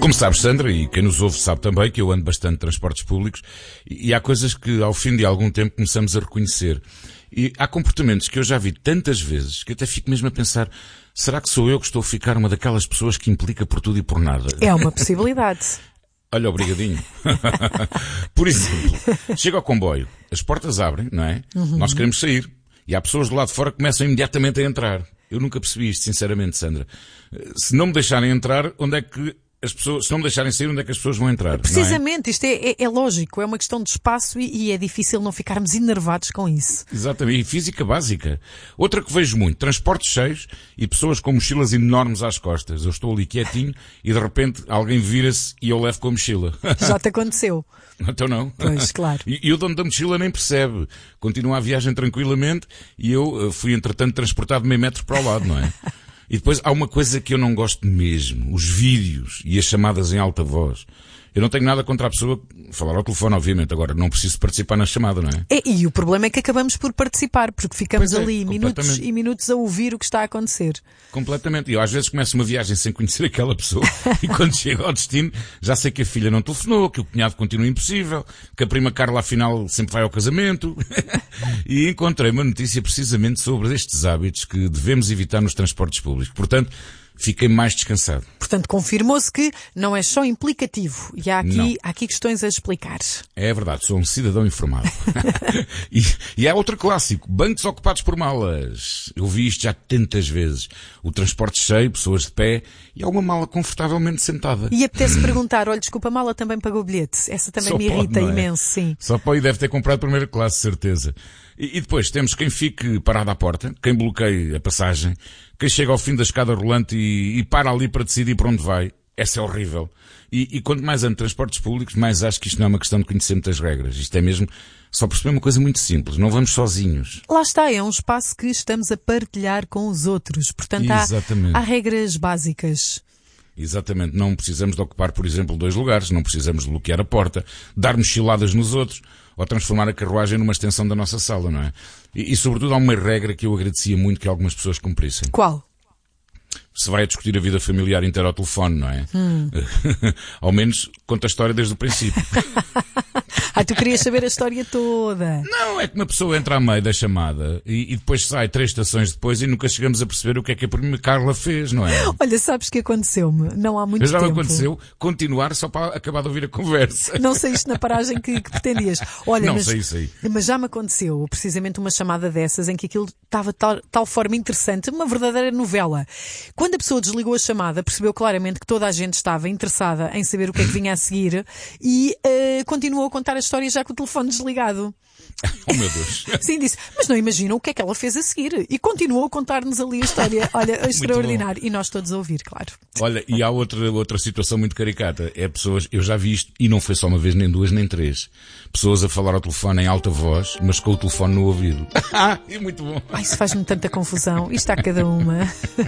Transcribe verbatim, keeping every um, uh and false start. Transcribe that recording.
Como sabes, Sandra, e quem nos ouve sabe também que eu ando bastante de transportes públicos e há coisas que ao fim de algum tempo começamos a reconhecer. E há comportamentos que eu já vi tantas vezes que até fico mesmo a pensar, será que sou eu que estou a ficar uma daquelas pessoas que implica por tudo e por nada? É uma possibilidade. Olha, obrigadinho. Por exemplo, chega ao comboio, as portas abrem, não é? Uhum. Nós queremos sair. E há pessoas do lado de fora que começam imediatamente a entrar. Eu nunca percebi isto, sinceramente, Sandra. Se não me deixarem entrar, onde é que as pessoas, se não me deixarem sair, onde é que as pessoas vão entrar? Precisamente, não é? Isto é, é, é lógico, é uma questão de espaço e, e é difícil não ficarmos enervados com isso. Exatamente, e física básica. Outra que vejo muito, transportes cheios e pessoas com mochilas enormes às costas. Eu estou ali quietinho e de repente alguém vira-se e eu levo com a mochila. Já te aconteceu? Então não. Pois, claro. E, e o dono da mochila nem percebe. Continua a viagem tranquilamente e eu fui, entretanto, transportado meio metro para o lado, não é? E depois há uma coisa que eu não gosto mesmo, os vídeos e as chamadas em alta voz. Eu não tenho nada contra a pessoa falar ao telefone, obviamente, agora não preciso participar na chamada, não é? é e o problema é que acabamos por participar, porque ficamos Pois é, ali minutos e minutos a ouvir o que está a acontecer. Completamente. E eu às vezes começo uma viagem sem conhecer aquela pessoa e quando chego ao destino já sei que a filha não telefonou, que o cunhado continua impossível, que a prima Carla afinal sempre vai ao casamento. E encontrei uma notícia precisamente sobre estes hábitos que devemos evitar nos transportes públicos. Portanto, fiquei mais descansado. Portanto, confirmou-se que não é só implicativo. E há aqui, há aqui questões a explicar. É verdade, sou um cidadão informado. e, e há outro clássico, bancos ocupados por malas. Eu vi isto já tantas vezes. O transporte cheio, pessoas de pé e há uma mala confortavelmente sentada. E apetece perguntar, olha, desculpa, a mala também pagou o bilhete. Essa também Só me pode, irrita não é? imenso, sim. Só pode e deve ter comprado primeira classe, certeza. E, e depois temos quem fique parado à porta, quem bloqueie a passagem, quem chega ao fim da escada rolante e, e para ali para decidir para onde vai. Essa é horrível. E, e quanto mais ando de transportes públicos, mais acho que isto não é uma questão de conhecer muitas regras. Isto é mesmo só perceber uma coisa muito simples. Não vamos sozinhos. Lá está, é um espaço que estamos a partilhar com os outros. Portanto, há, há regras básicas. Exatamente. Não precisamos de ocupar, por exemplo, dois lugares. Não precisamos de bloquear a porta, dar mochiladas nos outros ou transformar a carruagem numa extensão da nossa sala, não é? E, e sobretudo, há uma regra que eu agradecia muito que algumas pessoas cumprissem. Qual? Se vai a discutir a vida familiar inteira ao telefone, não é? Hum. Ao menos conta a história desde o princípio. Ah, tu querias saber a história toda. Não, é que uma pessoa entra a meio da chamada e, e depois sai três estações depois e nunca chegamos a perceber o que é que a prima Carla fez, não é? Olha, sabes que aconteceu-me? Não há muito Mas já tempo. me aconteceu continuar só para acabar de ouvir a conversa. Não saíste na paragem que, que pretendias. Olha, não, mas, saí, saí. mas já me aconteceu precisamente uma chamada dessas em que aquilo estava de tal, tal forma interessante, uma verdadeira novela. Quando a pessoa desligou a chamada, percebeu claramente que toda a gente estava interessada em saber o que é que vinha a seguir e uh, continuou a contar a história já com o telefone desligado. Oh meu Deus. Sim, disse, mas não imaginam o que é que ela fez a seguir. E continuou a contar-nos ali a história. Olha, extraordinário. E nós todos a ouvir, claro. Olha, e há outra, outra situação muito caricata. É pessoas, eu já vi isto, e não foi só uma vez, nem duas, nem três. Pessoas a falar ao telefone em alta voz, mas com o telefone no ouvido. Ah, é muito bom. Ai, isso faz-me tanta confusão. Isto há cada uma.